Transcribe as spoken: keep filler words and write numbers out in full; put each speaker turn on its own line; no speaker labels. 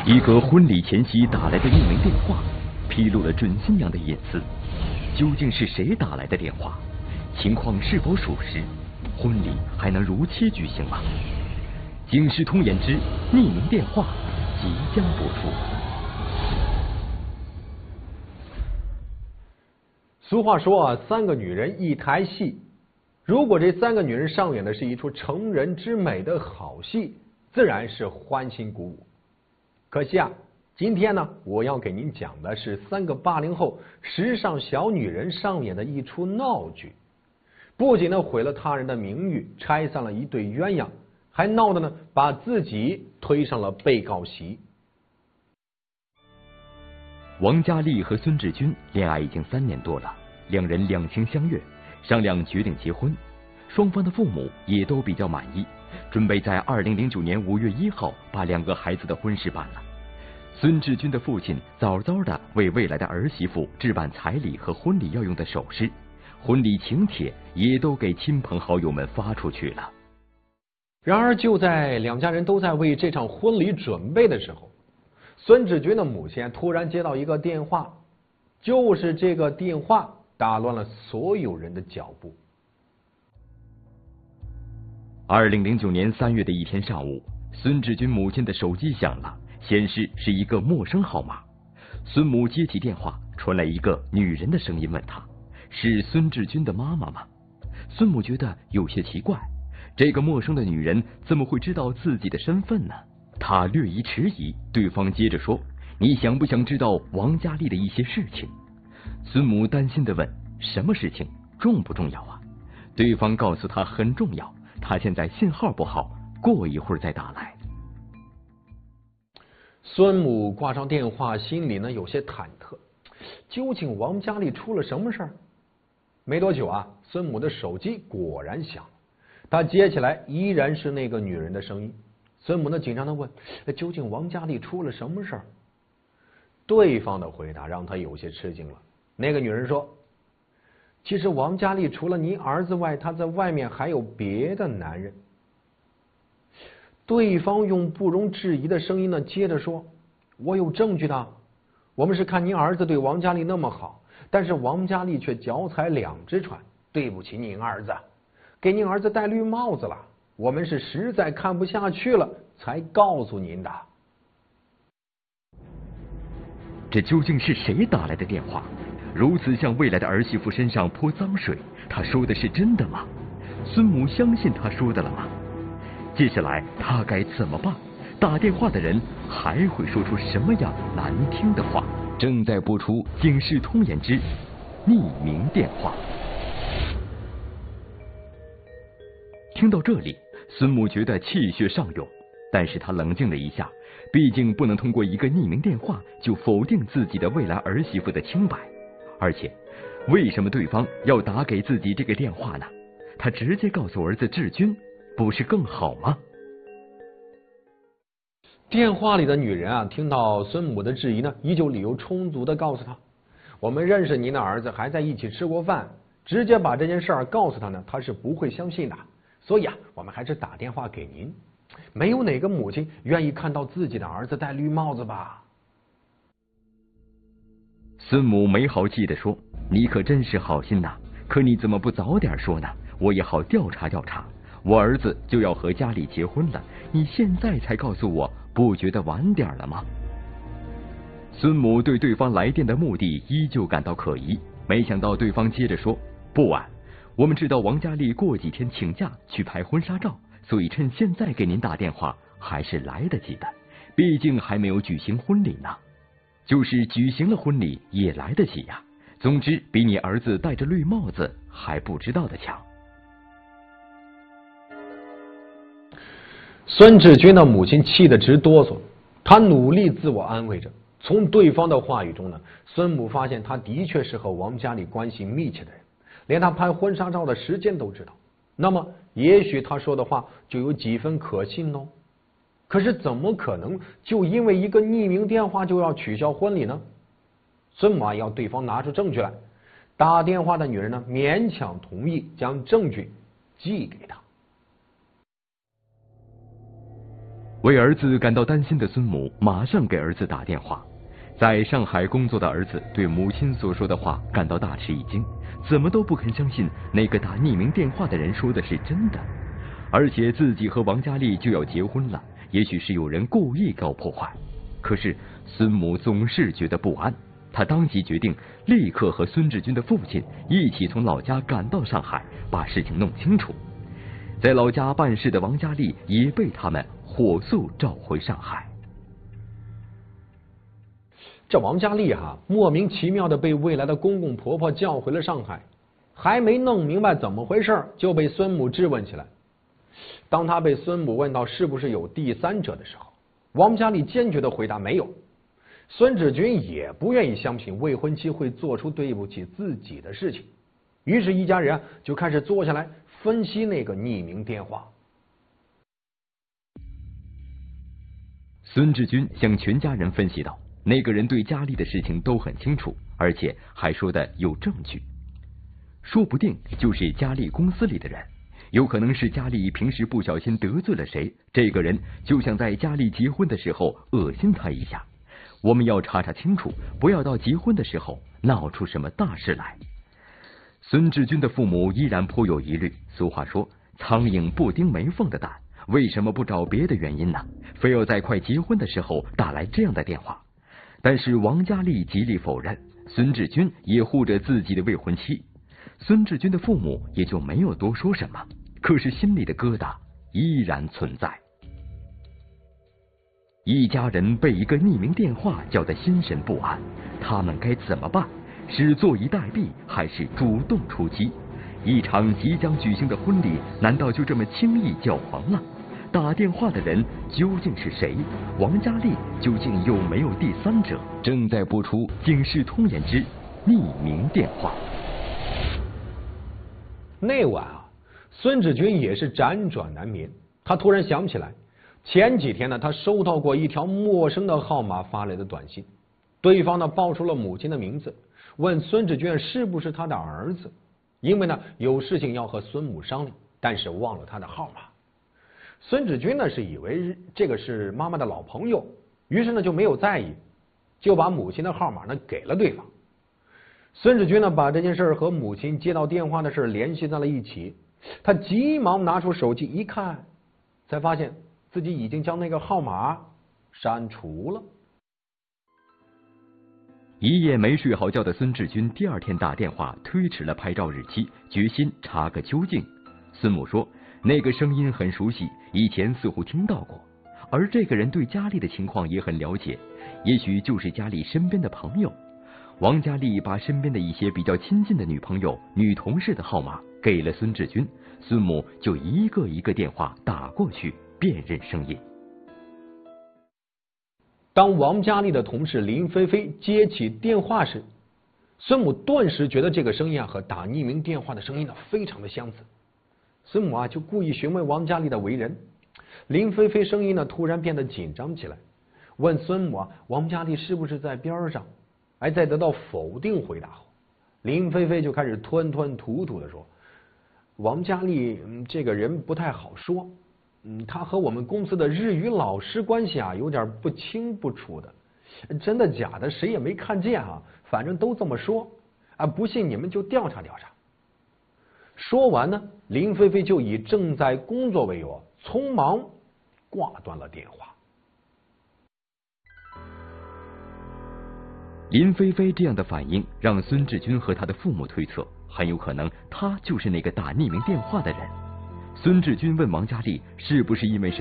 一个婚礼前夕打来的匿名电话，披露了准新娘的隐私。究竟是谁打来的电话？情况是否属实？婚礼还能如期举行吗？《警世通言之匿名电话》即将播出。
俗话说啊，三个女人一台戏。如果这三个女人上演的是一出成人之美的好戏，自然是欢欣鼓舞。可惜啊，今天呢，我要给您讲的是三个八零后时尚小女人上演的一出闹剧，不仅呢毁了他人的名誉，拆散了一对鸳鸯，还闹得呢把自己推上了被告席。
王佳丽和孙志军恋爱已经三年多了，两人两情相悦，商量决定结婚，双方的父母也都比较满意，准备在二零零九年五月一号把两个孩子的婚事办了。孙志军的父亲早早的为未来的儿媳妇置办彩礼和婚礼要用的首饰，婚礼请帖也都给亲朋好友们发出去了。
然而就在两家人都在为这场婚礼准备的时候，孙志军的母亲突然接到一个电话，就是这个电话打乱了所有人的脚步。
二零零九年三月的一天上午，孙志军母亲的手机响了，显示是一个陌生号码。孙母接起电话，传来一个女人的声音，问她是孙志军的妈妈吗？孙母觉得有些奇怪，这个陌生的女人怎么会知道自己的身份呢？她略一迟疑，对方接着说：“你想不想知道王佳丽的一些事情？”孙母担心地问：“什么事情？重不重要啊？”对方告诉她很重要，她现在信号不好，过一会儿再打来。
孙母挂上电话，心里呢有些忐忑，究竟王佳丽出了什么事儿？没多久啊，孙母的手机果然响了，她接起来依然是那个女人的声音。孙母呢紧张地问：“究竟王佳丽出了什么事儿？”对方的回答让她有些吃惊了。那个女人说：“其实王佳丽除了您儿子外，她在外面还有别的男人。”对方用不容置疑的声音呢接着说：“我有证据的，我们是看您儿子对王佳丽那么好，但是王佳丽却脚踩两只船，对不起您儿子，给您儿子戴绿帽子了，我们是实在看不下去了才告诉您的。”
这究竟是谁打来的电话？如此向未来的儿媳妇身上泼脏水，他说的是真的吗？孙母相信他说的了吗？接下来他该怎么办？打电话的人还会说出什么样难听的话？正在播出《警世通言之匿名电话》。听到这里，孙母觉得气血上涌，但是他冷静了一下，毕竟不能通过一个匿名电话就否定自己的未来儿媳妇的清白。而且，为什么对方要打给自己这个电话呢？他直接告诉儿子志军，不是更好吗？
电话里的女人啊，听到孙母的质疑呢，依旧理由充足的告诉他：“我们认识您的儿子，还在一起吃过饭。”直接把这件事儿告诉他呢，他是不会相信的。所以啊，我们还是打电话给您。没有哪个母亲愿意看到自己的儿子戴绿帽子吧？
孙母没好气地说：“你可真是好心呐，可你怎么不早点说呢？我也好调查调查。我儿子就要和佳丽结婚了，你现在才告诉我，不觉得晚点了吗？”孙母对对方来电的目的依旧感到可疑，没想到对方接着说：“不晚，我们知道王佳丽过几天请假去拍婚纱照，所以趁现在给您打电话还是来得及的，毕竟还没有举行婚礼呢。就是举行了婚礼也来得及呀。总之，比你儿子戴着绿帽子还不知道的强。”
孙志军的母亲气得直哆嗦，他努力自我安慰着。从对方的话语中呢，孙母发现他的确是和王佳丽关系密切的人，连他拍婚纱照的时间都知道。那么，也许他说的话就有几分可信哦。可是怎么可能就因为一个匿名电话就要取消婚礼呢？孙母啊要对方拿出证据来。打电话的女人呢勉强同意将证据寄给他。
为儿子感到担心的孙母马上给儿子打电话。在上海工作的儿子对母亲所说的话感到大吃一惊，怎么都不肯相信那个打匿名电话的人说的是真的，而且自己和王佳丽就要结婚了，也许是有人故意搞破坏。可是孙母总是觉得不安，他当即决定立刻和孙志军的父亲一起从老家赶到上海，把事情弄清楚。在老家办事的王佳丽也被他们火速召回上海。
这王佳丽哈、啊，莫名其妙的被未来的公公婆婆叫回了上海，还没弄明白怎么回事，就被孙母质问起来。当他被孙母问到是不是有第三者的时候，王佳丽坚决的回答没有。孙志军也不愿意相信未婚妻会做出对不起自己的事情，于是一家人就开始坐下来分析那个匿名电话。
孙志军向全家人分析道，那个人对佳丽的事情都很清楚，而且还说的有证据，说不定就是佳丽公司里的人，有可能是佳丽平时不小心得罪了谁，这个人就想在佳丽结婚的时候恶心她一下。我们要查查清楚，不要到结婚的时候闹出什么大事来。孙志军的父母依然颇有疑虑，俗话说苍蝇不叮没缝的蛋，为什么不找别的原因呢？非要在快结婚的时候打来这样的电话。但是王佳丽极力否认，孙志军也护着自己的未婚妻，孙志军的父母也就没有多说什么，可是心里的疙瘩依然存在。一家人被一个匿名电话叫得心神不安，他们该怎么办？是坐以待毙，还是主动出击？一场即将举行的婚礼，难道就这么轻易叫黄了？打电话的人究竟是谁？王佳丽究竟有没有第三者？正在播出《警世通言之匿名电话》。
那晚啊，孙志军也是辗转难眠。他突然想起来，前几天呢，他收到过一条陌生的号码发来的短信，对方呢报出了母亲的名字，问孙志军是不是他的儿子，因为呢有事情要和孙母商量，但是忘了他的号码。孙志军呢是以为这个是妈妈的老朋友，于是呢就没有在意，就把母亲的号码呢给了对方。孙志军呢把这件事和母亲接到电话的事联系在了一起，他急忙拿出手机一看，才发现自己已经将那个号码删除了。
一夜没睡好觉的孙志军第二天打电话推迟了拍照日期，决心查个究竟。孙母说那个声音很熟悉，以前似乎听到过，而这个人对佳丽的情况也很了解，也许就是佳丽身边的朋友。王佳丽把身边的一些比较亲近的女朋友、女同事的号码给了孙志军，孙母就一个一个电话打过去，辨认声音。
当王佳丽的同事林菲菲接起电话时，孙母顿时觉得这个声音啊和打匿名电话的声音呢非常的相似。孙母啊就故意询问王佳丽的为人，林菲菲声音呢突然变得紧张起来，问孙母啊王佳丽是不是在边上。而在得到否定回答后，林菲菲就开始吞吞吐吐的说，王佳丽、嗯、这个人不太好说，嗯，他和我们公司的日语老师关系啊有点不清不楚的，真的假的谁也没看见啊，反正都这么说啊，不信你们就调查调查。说完呢，林菲菲就以正在工作为由，匆忙挂断了电话。
林菲菲这样的反应让孙志军和他的父母推测，很有可能他就是那个打匿名电话的人。孙志军问王佳丽是不是因为什么